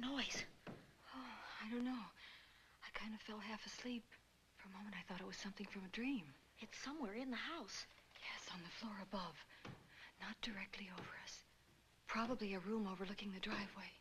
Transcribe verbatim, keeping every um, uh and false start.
noise? Oh, I don't know. I kind of fell half asleep. For a moment, I thought it was something from a dream. It's somewhere in the house. Yes, on the floor above. Not directly over us. Probably a room overlooking the driveway.